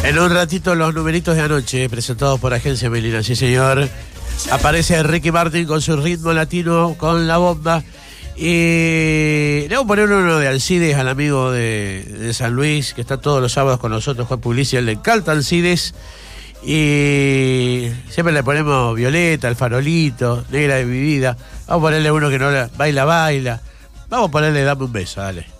En un ratito los numeritos de anoche, presentados por Agencia Melina, sí señor. Aparece Ricky Martin con su ritmo latino, con la bomba. Y le voy a poner uno de Alcides, al amigo de San Luis, que está todos los sábados con nosotros, Juan Pugliese, él le encanta Alcides. Y siempre le ponemos Violeta, El Farolito, Negra de mi vida. Vamos a ponerle uno que no baila. Vamos a ponerle Dame un beso, dale.